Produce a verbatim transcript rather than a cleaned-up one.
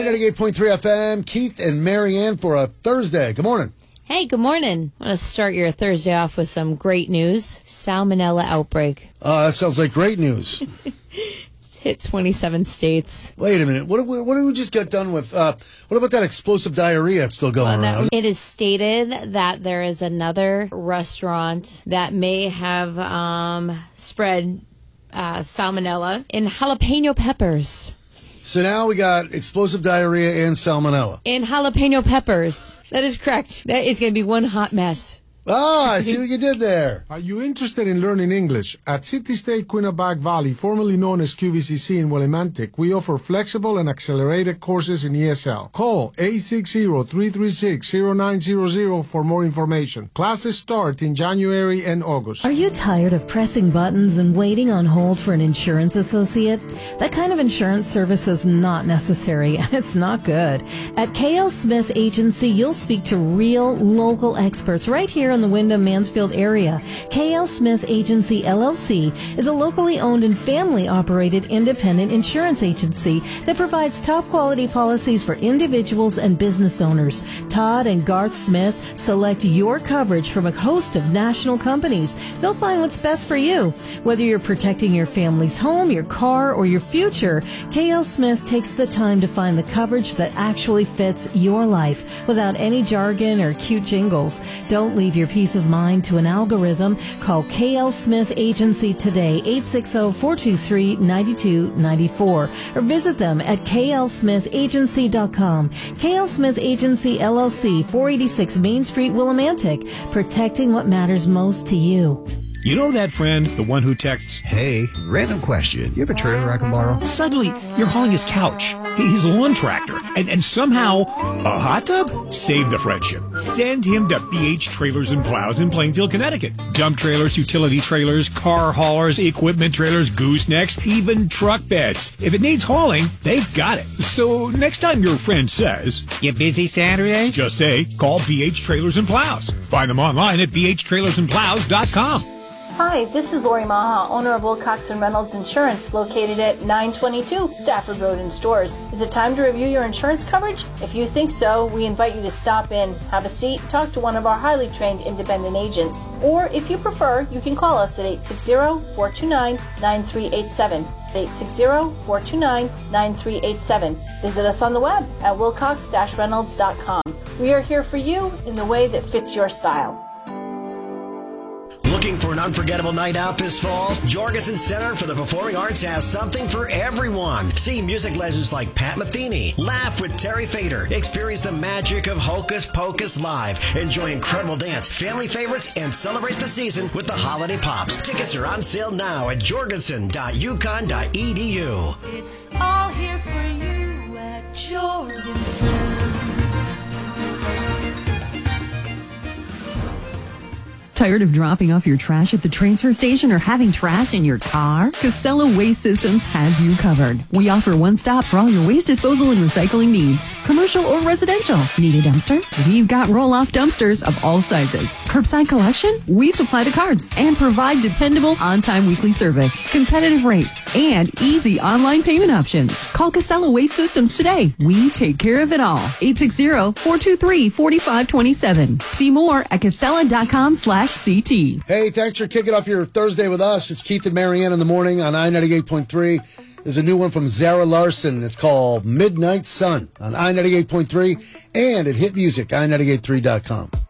ninety-eight point three F M, Keith and Marianne for a Thursday. Good morning. Hey, good morning. I want to start your Thursday off with some great news. Salmonella outbreak. Uh, that sounds like great news. It's hit twenty-seven states. Wait a minute. What, what, what did we just get done with? Uh, what about that explosive diarrhea that's still going Well, around? that, it is stated that there is another restaurant that may have um, spread uh, salmonella in jalapeno peppers. So now we got explosive diarrhea and salmonella. In jalapeno peppers. That is correct. That is going to be one hot mess. Ah, I see what you did there. Are you interested in learning English? At City State Quinnipiac Valley, formerly known as Q V C C in Willimantic, we offer flexible and accelerated courses in E S L. Call eight six zero, three three six, zero nine zero zero for more information. Classes start in January and August. Are you tired of pressing buttons and waiting on hold for an insurance associate? That kind of insurance service is not necessary, and it's not good. At K L Smith Agency, you'll speak to real local experts right here in the Wyndham Mansfield area. K L Smith Agency L L C is a locally owned and family operated independent insurance agency that provides top quality policies for individuals and business owners. Todd and Garth Smith select your coverage from a host of national companies. They'll find what's best for you. Whether you're protecting your family's home, your car, or your future, K L Smith takes the time to find the coverage that actually fits your life without any jargon or cute jingles. Don't leave your peace of mind to an algorithm. Call K L Smith Agency today, eight six zero, four two three, nine two nine four, or visit them at k l smith agency dot com. K L Smith Agency L L C, four eighty-six Main Street, Willimantic, protecting what matters most to you. You know that friend, the one who texts, "Hey, random question. You have a trailer I can borrow?" Suddenly, you're hauling his couch, his lawn tractor, and, and somehow, a hot tub? Save the friendship. Send him to B H Trailers and Plows in Plainfield, Connecticut. Dump trailers, utility trailers, car haulers, equipment trailers, goosenecks, even truck beds. If it needs hauling, they've got it. So next time your friend says, "You busy Saturday?" just say, call B H Trailers and Plows. Find them online at b h trailers and plows dot com. Hi, this is Lori Maha, owner of Wilcox and Reynolds Insurance, located at nine twenty-two Stafford Road in Stores. Is it time to review your insurance coverage? If you think so, we invite you to stop in, have a seat, talk to one of our highly trained independent agents. Or if you prefer, you can call us at eight six zero, four two nine, nine three eight seven. eight six zero, four two nine, nine three eight seven. Visit us on the web at wilcox dash reynolds dot com. We are here for you in the way that fits your style. Looking for an unforgettable night out this fall? Jorgensen Center for the Performing Arts has something for everyone. See music legends like Pat Metheny, laugh with Terry Fader, experience the magic of Hocus Pocus live, enjoy incredible dance, family favorites, and celebrate the season with the Holiday Pops. Tickets are on sale now at jorgensen dot yukon dot e d u. It's all here for you at Jorgensen. Tired of dropping off your trash at the transfer station or having trash in your car? Casella Waste Systems has you covered. We offer one stop for all your waste disposal and recycling needs, commercial or residential. Need a dumpster? We've got roll-off dumpsters of all sizes. Curbside collection? We supply the carts and provide dependable on-time weekly service, competitive rates, and easy online payment options. Call Casella Waste Systems today. We take care of it all. eight six zero, four two three, four five two seven. See more at casella dot com slash C T. Hey, thanks for kicking off your Thursday with us. It's Keith and Marianne in the morning on I ninety-eight point three. There's a new one from Zara Larson. It's called Midnight Sun on I ninety-eight point three and at Hit Music, I ninety-eight point three dot com.